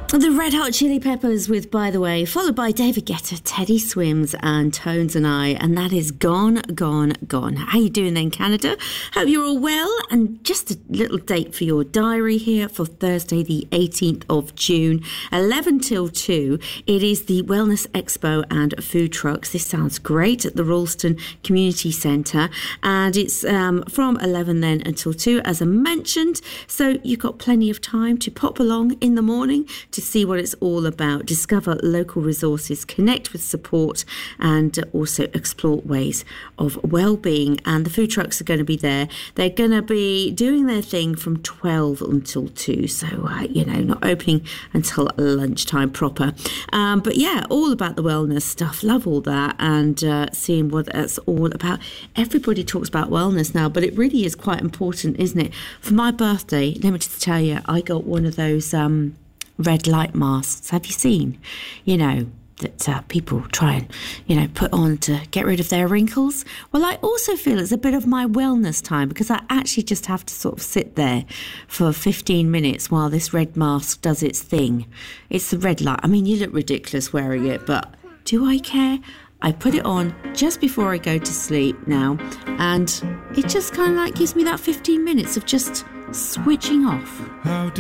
The Red Hot Chili Peppers with By the Way, followed by David Guetta, Teddy Swims and Tones and I, and that is Gone, Gone, Gone. How you doing then, Canada? Hope you're all well, and just a little date for your diary here for Thursday the 18th of June, 11 till 2. It is the Wellness Expo and Food Trucks. This sounds great at the Ralston Community Centre, and it's from 11 then until 2, as I mentioned, so you've got plenty of time to pop along in the morning to see what it's all about, discover local resources, connect with support, and also explore ways of well-being. And the food trucks are going to be there. They're going to be doing their thing from 12 until 2, so not opening until lunchtime proper, but yeah, all about the wellness stuff. Love all that, and seeing what that's all about. Everybody talks about wellness now, but it really is quite important, isn't it? For my birthday, let me just tell you, I got one of those red light masks. Have you seen? That people try and, put on to get rid of their wrinkles. Well, I also feel it's a bit of my wellness time, because I actually just have to sort of sit there for 15 minutes while this red mask does its thing. It's the red light. I mean, you look ridiculous wearing it, but do I care? I put it on just before I go to sleep now, and it just kind of gives me that 15 minutes of just switching off.